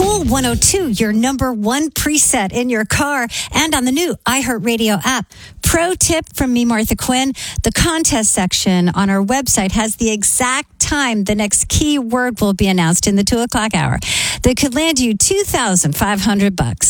Cool 102, your number one preset in your car and on the new iHeartRadio app. Pro tip from me, Martha Quinn. The contest section on our website has the exact time the next keyword will be announced in the 2 o'clock hour that could land you $2,500.